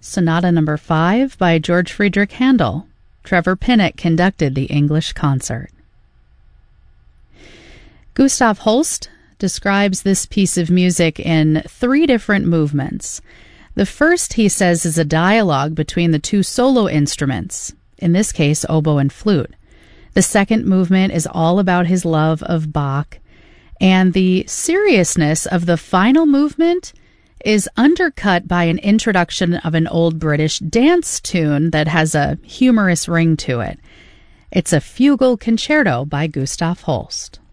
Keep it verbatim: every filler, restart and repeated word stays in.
Sonata Number five by George Friedrich Handel. Trevor Pinnock conducted the English concert. Gustav Holst describes this piece of music in three different movements. The first, he says, is a dialogue between the two solo instruments, in this case, oboe and flute. The second movement is all about his love of Bach, and the seriousness of the final movement is undercut by an introduction of an old British dance tune that has a humorous ring to it. It's a fugal concerto by Gustav Holst.